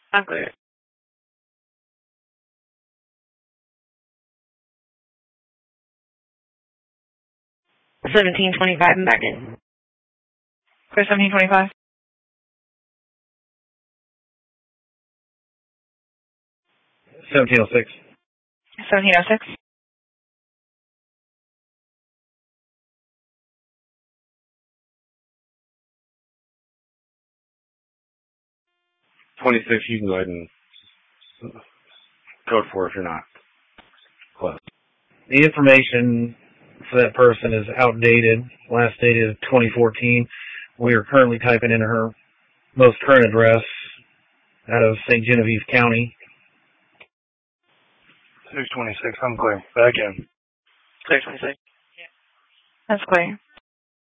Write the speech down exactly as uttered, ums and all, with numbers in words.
I'm clear. seventeen twenty-five and back in. Clear seventeen twenty-five. seventeen oh six. seventeen oh six. twenty-six, you can go ahead and code for it if you're not close. The information for that person is outdated. Last dated twenty fourteen. We are currently typing in her most current address out of Saint Genevieve County. six twenty-six, I'm clear. Back in. Clear twenty-six. Yeah. That's clear.